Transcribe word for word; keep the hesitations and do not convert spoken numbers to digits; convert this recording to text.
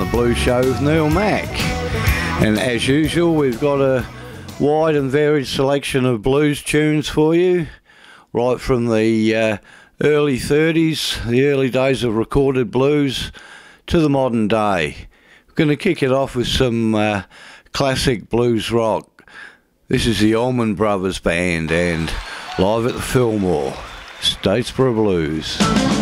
Blues Show with Neil Mack. And as usual, we've got a wide and varied selection of blues tunes for you, right from the uh, early thirties, the early days of recorded blues, to the modern day. We're going to kick it off with some uh, classic blues rock. This is the Allman Brothers Band and live at the Fillmore, Statesboro Blues.